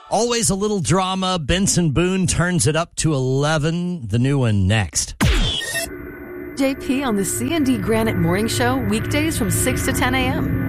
Always a little drama. Benson Boone turns it up to 11. The new one next. JP on the C&D Granite Morning Show, weekdays from 6 to 10 a.m.